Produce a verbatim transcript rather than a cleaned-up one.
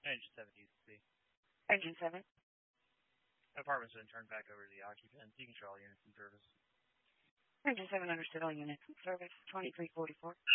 Engine seven U C. Engine seven. Apartment's been turned back over to the occupants. You can show all units in service. Engine seven understood, all units in service. twenty-three forty-four.